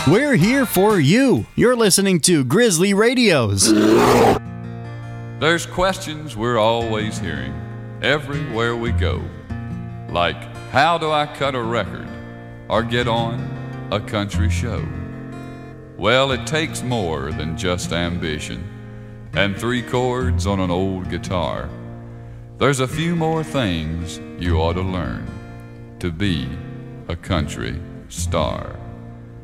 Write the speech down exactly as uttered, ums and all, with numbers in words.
We're here for you. You're listening to Grizzly Radios. There's questions we're always hearing everywhere we go. Like, how do I cut a record or get on a country show? Well, it takes more than just ambition and three chords on an old guitar. There's a few more things you ought to learn to be a country star.